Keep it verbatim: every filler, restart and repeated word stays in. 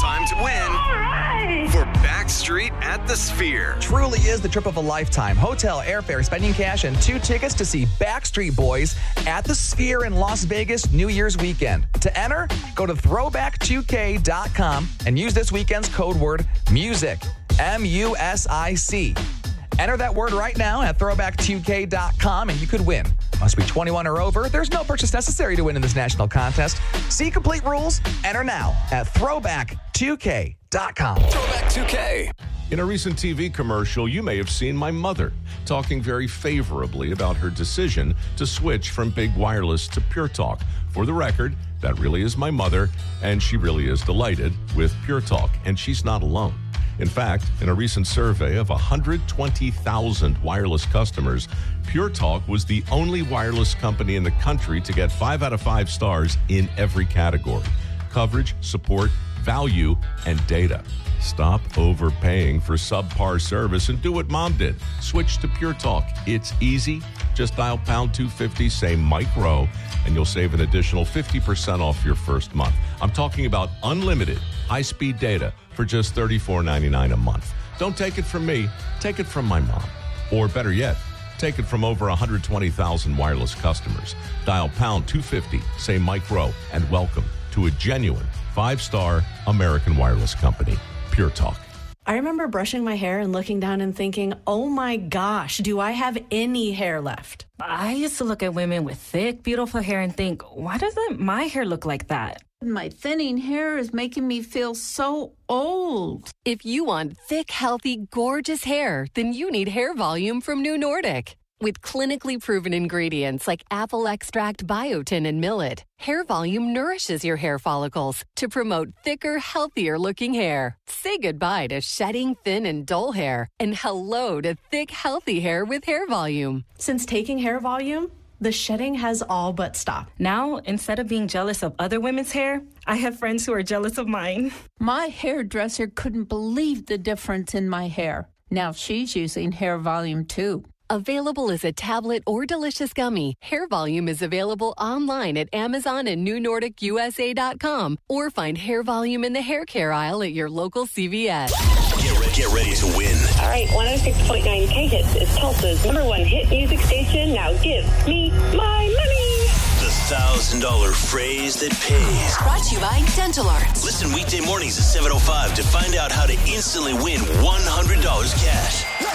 time to win for Backstreet at the Sphere. Truly is the trip of a lifetime. Hotel, airfare, spending cash, and two tickets to see Backstreet Boys at the Sphere in Las Vegas New Year's weekend. To enter, go to throwback two k dot com and use this weekend's code word MUSIC. M U S I C. Enter that word right now at throwback two k dot com and you could win. Must be twenty-one or over. There's no purchase necessary to win in this national contest. See complete rules. Enter now at throwback two k dot com. Throwback two K. In a recent T V commercial, you may have seen my mother talking very favorably about her decision to switch from Big Wireless to Pure Talk. For the record, that really is my mother, and she really is delighted with Pure Talk, and she's not alone. In fact, in a recent survey of one hundred twenty thousand wireless customers, Pure Talk was the only wireless company in the country to get five out of five stars in every category: coverage, support, value, and data. Stop overpaying for subpar service and do what Mom did. Switch to Pure Talk. It's easy. Just dial pound two fifty, say Mike Rowe, and you'll save an additional fifty percent off your first month. I'm talking about unlimited high-speed data for just thirty-four ninety-nine a month. Don't take it from me. Take it from my mom. Or better yet, take it from over one hundred twenty thousand wireless customers. Dial pound two fifty, say Mike Rowe, and welcome to a genuine five-star American wireless company, Pure Talk. I remember brushing my hair and looking down and thinking, oh my gosh, do I have any hair left? I used to look at women with thick, beautiful hair and think, why doesn't my hair look like that? My thinning hair is making me feel so old. If you want thick, healthy, gorgeous hair, then you need Hair Volume from New Nordic. With clinically proven ingredients like apple extract, biotin, and millet, Hair Volume nourishes your hair follicles to promote thicker, healthier-looking hair. Say goodbye to shedding, thin, and dull hair, and hello to thick, healthy hair with Hair Volume. Since taking Hair Volume, the shedding has all but stopped. Now, instead of being jealous of other women's hair, I have friends who are jealous of mine. My hairdresser couldn't believe the difference in my hair. Now she's using Hair Volume too. Available as a tablet or delicious gummy, Hair Volume is available online at Amazon and New Nordic U S A dot com, or find Hair Volume in the hair care aisle at your local C V S. Get ready, get ready to win. All right, one oh six point nine K Hits is Tulsa's number one hit music station. Now give me my money. The one thousand dollars phrase that pays. Brought to you by Dental Arts. Listen weekday mornings at seven oh five to find out how to instantly win one hundred dollars cash.